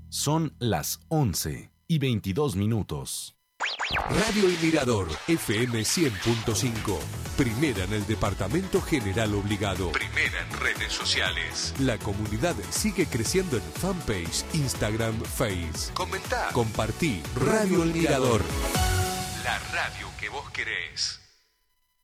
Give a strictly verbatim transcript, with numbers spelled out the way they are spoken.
Son las once y veintidós minutos. Radio El Mirador, F M cien punto cinco. Primera en el Departamento General Obligado. Primera en redes sociales. La comunidad sigue creciendo en fanpage, Instagram, Face. Comentá, compartí. Radio El Mirador. La radio que vos querés.